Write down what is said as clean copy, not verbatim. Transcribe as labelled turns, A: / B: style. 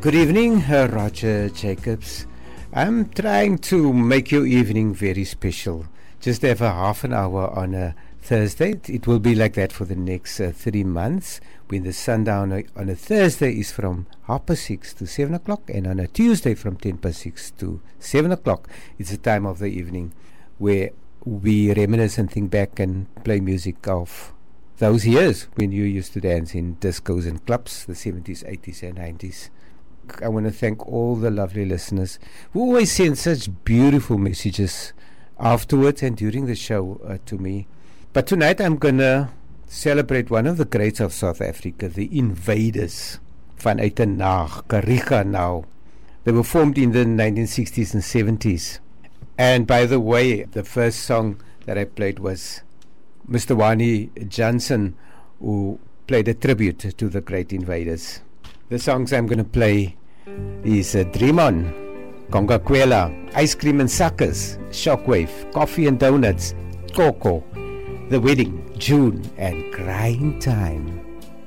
A: Good evening, Roger Jacobs. I'm trying to make your evening very special. Just have a half an hour on a Thursday. It will be like that for the next 3 months. When the sundown on a Thursday is from 6:30 to 7 o'clock, and on a Tuesday from 6:10 to 7 o'clock. It's the time of the evening where we reminisce and think back and play music of those years when you used to dance in discos and clubs, the 70s, 80s and 90s. I want to thank all the lovely listeners who always send such beautiful messages afterwards and during the show to me. But tonight I'm going to celebrate one of the greats of South Africa, the Invaders, van Uitenaag, Kariga now. They were formed in the 1960s and 70s. And by the way, the first song that I played was Mr. Wani Johnson, who played a tribute to the great Invaders. The songs I'm going to play is Dream On, Conga-Kwela, Ice Cream and Suckers, Shockwave, Coffee and Donuts, Coco, The Wedding, June, and Crying Time.